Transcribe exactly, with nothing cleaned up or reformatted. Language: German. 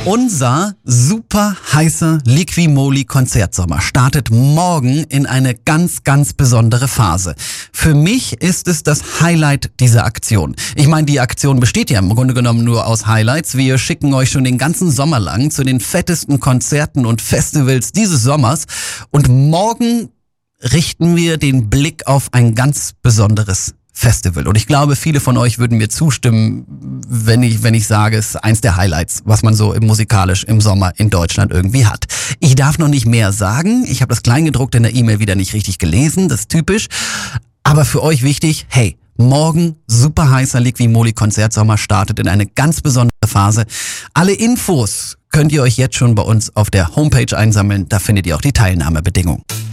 Unser super heißer Liqui-Moly Konzertsommer startet morgen in eine ganz, ganz besondere Phase. Für mich ist es das Highlight dieser Aktion. Ich meine, die Aktion besteht ja im Grunde genommen nur aus Highlights. Wir schicken euch schon den ganzen Sommer lang zu den fettesten Konzerten und Festivals dieses Sommers. Und morgen richten wir den Blick auf ein ganz besonderes Festival. Und ich glaube, viele von euch würden mir zustimmen, wenn ich, wenn ich sage, es ist eins der Highlights, was man so im musikalisch im Sommer in Deutschland irgendwie hat. Ich darf noch nicht mehr sagen. Ich habe das Kleingedruckte in der E-Mail wieder nicht richtig gelesen. Das ist typisch. Aber für euch wichtig, hey, morgen super heißer Liqui-Moly Konzertsommer startet in eine ganz besondere Phase. Alle Infos könnt ihr euch jetzt schon bei uns auf der Homepage einsammeln. Da findet ihr auch die Teilnahmebedingungen.